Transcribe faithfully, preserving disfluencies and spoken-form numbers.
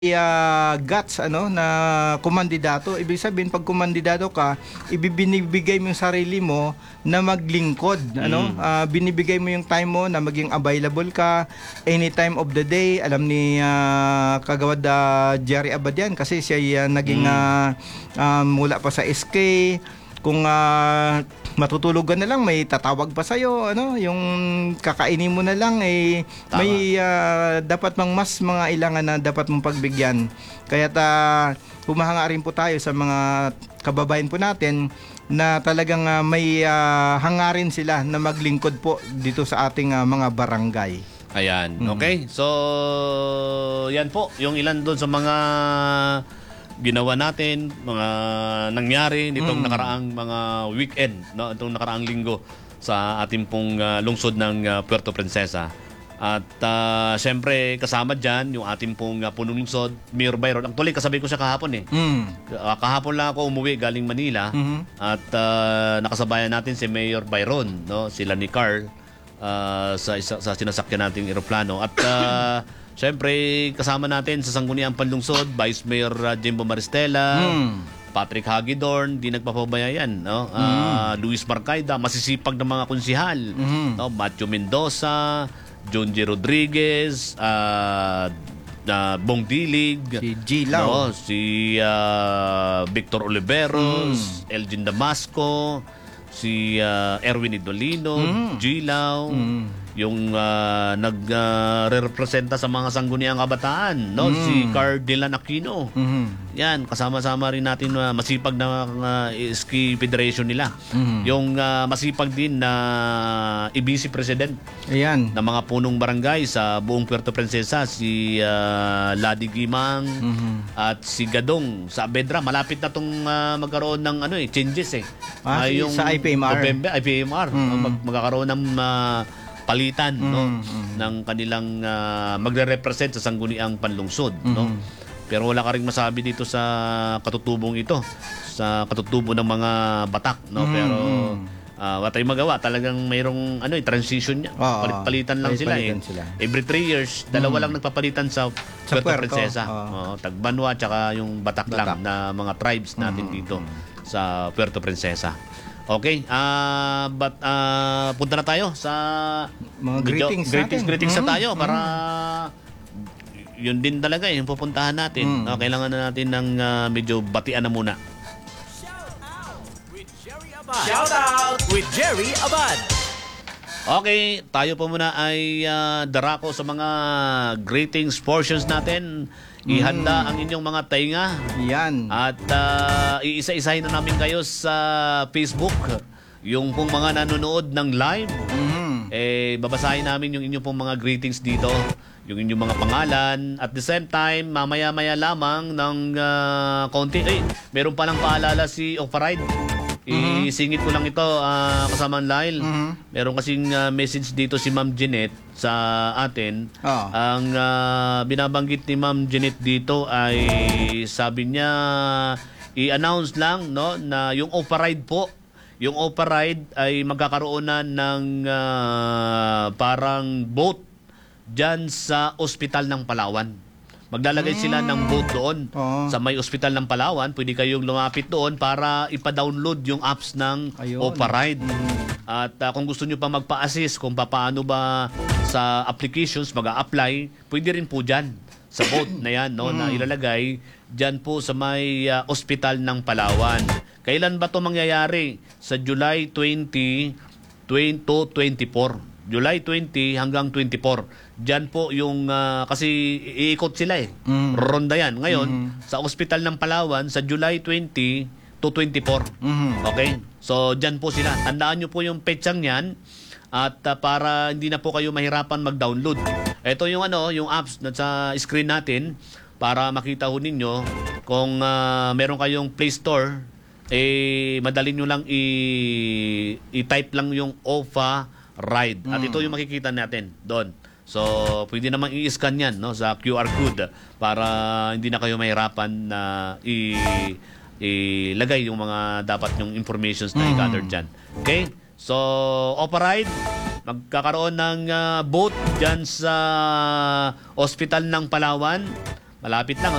uh, guts ano na kumandidato. Ibig sabihin pag kumandidato ka, ibibinibigay mo yung sarili mo na maglingkod, ano? Mm. Uh, binibigay mo yung time mo na maging available ka any time of the day. Alam ni uh, kagawad uh, Jerry Abadian kasi siya uh, naging Mm. uh, uh, mula pa sa S K. Kung uh, matutulog ka na lang, may tatawag pa sa'yo, ano, yung kakainin mo na lang, eh, Tama. may uh, dapat mang mas mga ilangan na dapat mong pagbigyan. Kaya uh, humahanga rin po tayo sa mga kababayan po natin na talagang uh, may uh, hangarin sila na maglingkod po dito sa ating uh, mga barangay. Ayan, Mm. okay. So, yan po, yung ilan doon sa mga ginawa natin, mga nangyari nitong Mm. nakaraang mga weekend, no, itong nakaraang linggo sa ating pong ah, lungsod ng ah, Puerto Princesa. At uh, siyempre kasama dyan yung ating pong uh, punong lungsod, Mayor Byron. Actually, kasabay ko siya kahapon eh. Mm. Ah, kahapon lang ako umuwi galing Manila Mhm. at ah, nakasabayan natin si Mayor Byron, no, sila ni Carl ah, sa isa, sa sinasakyan nating eroplano at uh, siyempre kasama natin sa Sangguniang Panlungsod Vice Mayor uh, Jimbo Maristela, Mm. Patrick Hagidorn, di nagpapabaya yan, no? Ah, Luis Marcaida, masisipag ng mga konsihal, Mhm. no? Matthew Mendoza, John G. Rodriguez, ah ah, Bong Dilig, Si G. Lau. no? si ah, Victor Oliveros, Elgin Damasco, si ah, Erwin Idolino, Mm. G. Lau, Mm. yung uh, nag-representa sa mga sangguniang kabataan, no? Mm. Si Carl Dylan Aquino. Mhm. Yan, kasama-sama rin natin uh, masipag na uh, ski federation nila. Mhm. Yung uh, masipag din na i vice president Ayan. ng mga punong barangay sa buong Puerto Princesa, si uh, Ladi Gimang Mhm. at si Gadong sa Abedra. Malapit na tong uh, magkaroon ng ano eh, changes eh. Ah, si- sa I P M R. November, I P M R. Mm. Mag, magkakaroon ng uh, palitan, no, Mm, mm. ng kanilang uh, magre-represent sa sangguniang panlungsod, no. Mhm. Pero wala ka ring masabi dito sa katutubong ito, sa katutubo ng mga batak, no. Mm, Pero mm. uh, wala tayong magawa, talagang mayroong ano, eh, transition niya. Oo, Palit-palitan lang sila eh. palit-palitan sila. Every three years, dalawa lang nagpapalitan sa Sa Puerto Puerto, Princesa. oo. Oo, Tagbanwa tsaka yung batak, lang Batak. na mga tribes natin Mm, dito sa Puerto Princesa. Okay, ah but ah, punta na tayo sa Mga medyo- greetings greetings, natin. greetings na Mm, tayo para yun din talaga yung pupuntahan natin. Mm. No, kailangan na natin ng ah, medyo batian na muna. Shout out with Jerry Abad. Okay, tayo po muna ay ah, darako sa mga greetings portions natin. Ihanda ang inyong mga tainga Yan. at ah, iisa-isahin na namin kayo sa Facebook. Yung pong mga nanonood ng live, Mhm. eh, babasahin namin yung inyong pong mga greetings dito, yung inyong mga pangalan. At the same time, mamaya-maya lamang ng ah, konti. Eh, meron palang paalala si Oparide. Isingit ko lang ito ah, kasama ang Lyle. Mhm. Meron kasing ah, message dito si Ma'am Jeanette sa atin. Oo. Ang ah, binabanggit ni Ma'am Jeanette dito ay sabi niya i-announce lang, no, na yung Oparide po, yung Oparide ay magkakaroon na ng ah, parang boat dyan sa Ospital ng Palawan. Maglalagay sila ng boat doon Oo. sa may Ospital ng Palawan. Pwede kayong lumapit doon para ipa-download yung apps ng Ayun. Oparide. At ah, kung gusto nyo pa magpa-assist kung paano ba sa applications mag-a-apply, pwede rin po dyan sa boat na yan, no, na ilalagay dyan po sa may ah, Ospital ng Palawan. Kailan ba to mangyayari? Sa July twentieth, twenty twenty-four. July twentieth hanggang twenty-four. Diyan po yung ah, kasi iikot sila eh. Mm. Ronda yan. Ngayon, sa Ospital ng Palawan sa July twentieth to twenty-four. Mhm. Okay? So, diyan po sila. Tandaan nyo po yung petsang yan at ah, para hindi na po kayo mahirapan mag-download. Ito yung ano, yung apps na sa screen natin para makita ho ninyo kung ah, meron kayong Play Store, eh madali nyo lang i- i-type lang yung O F A Ride. At ito yung makikita natin doon. So, pwede namang i-scan yan, no, sa Q R code para hindi na kayo mahirapan na i ilagay yung mga dapat yung informations na i-gather dyan. Okay? So, Oparide, magkakaroon ng uh, boat dyan sa Ospital ng Palawan Malapit lang.